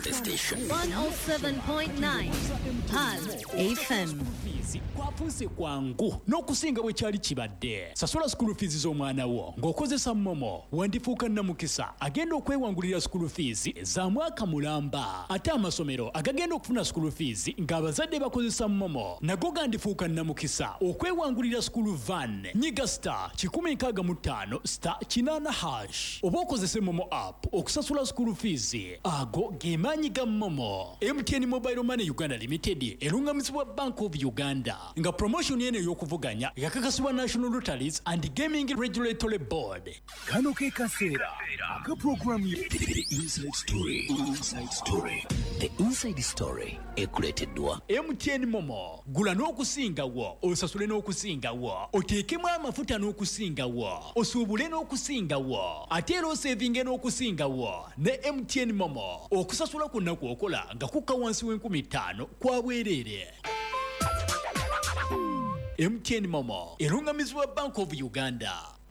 the station. 107.9 Pulse FM. Kwafuuse kwangu n'okusinga bwe kyali kibadde. Sasula school fees z'omwana wo ng'okozesa Momo, wandifuuka Namukisa agenda okwewangulira school fees za mwaka mulamba. Ate amasomero agagenda okufuna school fees ng'abazadde bakozesa Momo nago gandifuuka Namukisa okwewangulira school van. Nyiga star 165 star 8#. Oba okozese Momo app okusasula school fees ago gemaanyi ga Momo. MTN Mobile Money Uganda Limited erungamizibwa Bank of Uganda nga promotion yene y'okuvuganya yakakasibwa National Lotteries and Gaming Regulatory Board. Kano ke kaseera aka program The Inside Story. Inside Story. The Inside Story ekuleeteddwa MTN Momo. Gula n'okusingawo, osasule n'okusingawo, oteekemu amafuta n'okusingawo, osuubule n'okusingawo, ate era osevinge n'okusingawo ne MTN Momo. Okusasula kwonna kw'okola nga kukka wansi w'5,000 kwa bwereere. MTN Momo erungamizibwa Bank of Uganda.